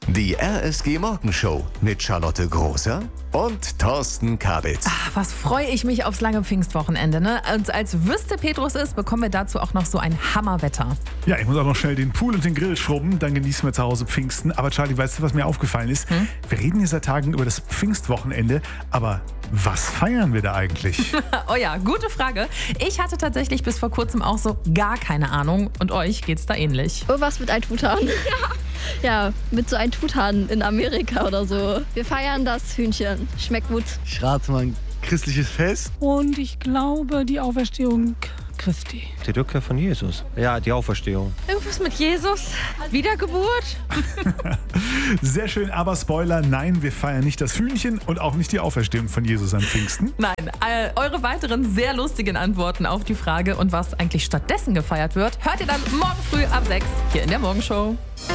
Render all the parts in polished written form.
Die RSG Morgenshow mit Charlotte Großer und Thorsten Kabitz. Was freue ich mich aufs lange Pfingstwochenende, ne? Und als wüsste Petrus ist, bekommen wir dazu auch noch so ein Hammerwetter. Ja, ich muss auch noch schnell den Pool und den Grill schrubben, dann genießen wir zu Hause Pfingsten. Aber Charlie, weißt du, was mir aufgefallen ist? Wir reden hier seit Tagen über das Pfingstwochenende, aber was feiern wir da eigentlich? Oh ja, gute Frage. Ich hatte tatsächlich bis vor kurzem auch so gar keine Ahnung. Und euch geht's da ähnlich. Irgendwas mit ein Truthahn. Ja, mit so einem Truthahn in Amerika oder so. Wir feiern das Hühnchen. Schmeckt gut. Ich rate mal ein christliches Fest. Und ich glaube, die Auferstehung Christi. Die Rückkehr von Jesus. Ja, die Auferstehung. Irgendwas mit Jesus? Wiedergeburt? Sehr schön, aber Spoiler, nein, wir feiern nicht das Hühnchen und auch nicht die Auferstehung von Jesus an Pfingsten. Nein, eure weiteren sehr lustigen Antworten auf die Frage und was eigentlich stattdessen gefeiert wird, hört ihr dann morgen früh ab 6 hier in der Morgenshow.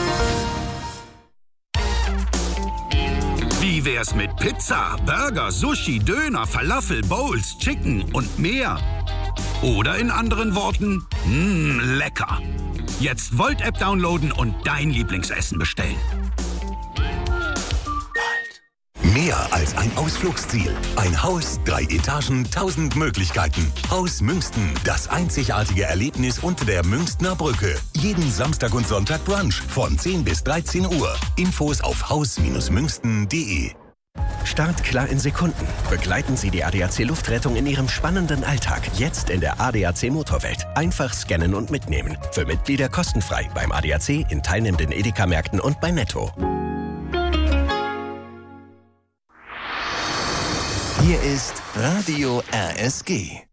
Wie wär's mit Pizza, Burger, Sushi, Döner, Falafel, Bowls, Chicken und mehr? Oder in anderen Worten, lecker. Jetzt Volt-App downloaden und dein Lieblingsessen bestellen. Mehr als ein Ausflugsziel. Ein Haus, 3 Etagen, 1000 Möglichkeiten. Haus Münsten, das einzigartige Erlebnis unter der Münstner Brücke. Jeden Samstag und Sonntag Brunch von 10 bis 13 Uhr. Infos auf haus-münsten.de. Startklar in Sekunden. Begleiten Sie die ADAC Luftrettung in Ihrem spannenden Alltag. Jetzt in der ADAC Motorwelt. Einfach scannen und mitnehmen. Für Mitglieder kostenfrei beim ADAC, in teilnehmenden Edeka-Märkten und bei Netto. Hier ist Radio RSG.